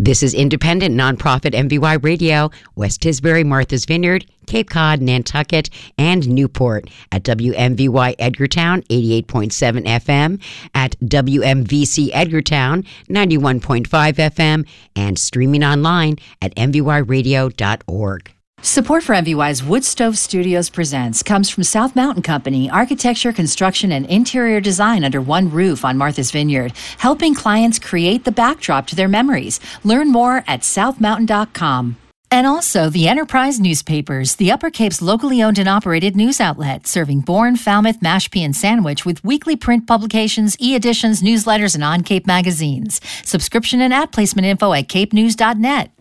This is independent nonprofit MVY Radio, West Tisbury, Martha's Vineyard, Cape Cod, Nantucket, and Newport at WMVY Edgartown 88.7 FM, at WMVC Edgartown 91.5 FM, and streaming online at mvyradio.org. Support for MVY's Wood Stove Studios Presents comes from South Mountain Company, architecture, construction, and interior design under one roof on Martha's Vineyard, helping clients create the backdrop to their memories. Learn more at southmountain.com. And also the Enterprise Newspapers, the Upper Cape's locally owned and operated news outlet, serving Bourne, Falmouth, Mashpee, and Sandwich with weekly print publications, e-editions, newsletters, and on-Cape magazines. Subscription and ad placement info at capenews.net.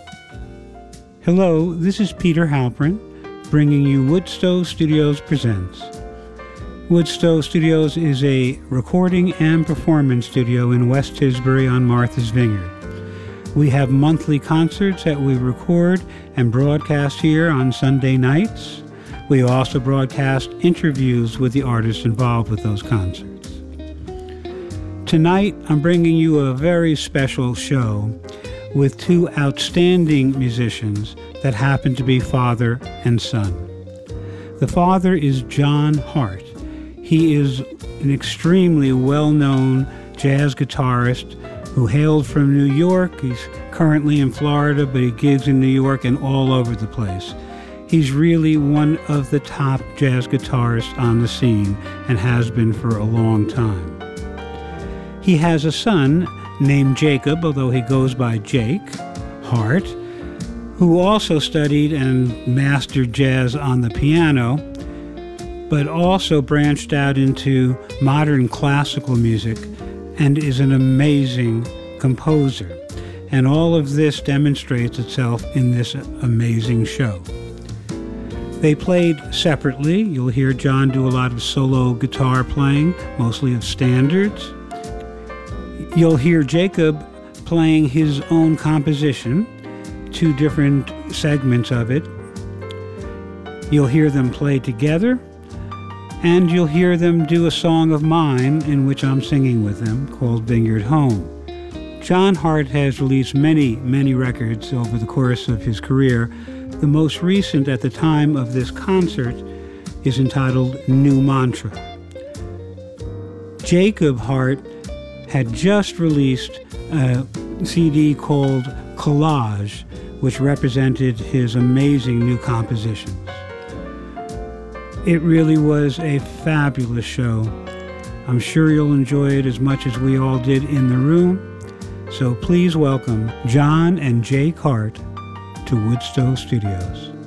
Hello, this is Peter Halprin, bringing you Wood Stove Studios Presents. Wood Stove Studios is a recording and performance studio in West Tisbury on Martha's Vineyard. We have monthly concerts that we record and broadcast here on Sunday nights. We also broadcast interviews with the artists involved with those concerts. Tonight, I'm bringing you a very special show with two outstanding musicians that happen to be father and son. The father is John Hart. He is an extremely well-known jazz guitarist who hailed from New York. He's currently in Florida, but he gigs in New York and all over the place. He's really one of the top jazz guitarists on the scene and has been for a long time. He has a son named Jacob, although he goes by Jake Hart, who also studied and mastered jazz on the piano, but also branched out into modern classical music and is an amazing composer. And all of this demonstrates itself in this amazing show. They played separately. You'll hear John do a lot of solo guitar playing, mostly of standards. You'll hear Jacob playing his own composition, two different segments of it. You'll hear them play together, and you'll hear them do a song of mine in which I'm singing with them called Vineyard Home. John Hart has released many, many records over the course of his career. The most recent at the time of this concert is entitled New Mantra. Jacob Hart had just released a CD called Collage, which represented his amazing new compositions. It really was a fabulous show. I'm sure you'll enjoy it as much as we all did in the room. So please welcome John and Jake Hart to Wood Stove Studios.